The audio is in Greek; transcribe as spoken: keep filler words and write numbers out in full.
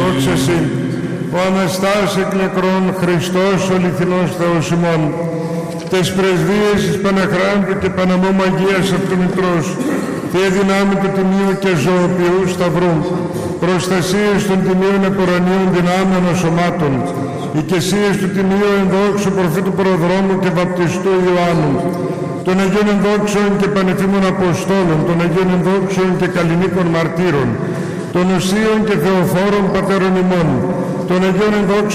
δόξα Συ. Ο Αναστάς εκ νεκρών Χριστός ο αληθινός Θεός ημών, τες πρεσβείες εις Παναχράντου και Παναμού Αγίας αυτού Μητρός, Θεέ δυνάμει του Τιμίου και Ζωοποιού Σταυρού, προστασίες των Τιμίων Επουρανίων δυνάμεων σωμάτων, οικεσίες του Τιμίου ενδόξου προφήτου Προδρόμου και Βαπτιστού Ιωάννου, των Αγίων Ενδόξων και Πανεφήμων Αποστόλων, των Αγίων Ενδόξων και Καλλινίκων Μαρτύρων, των Οσίων και Θεοφόρων Πατέρων ημών, των Αγίων Ενδόξων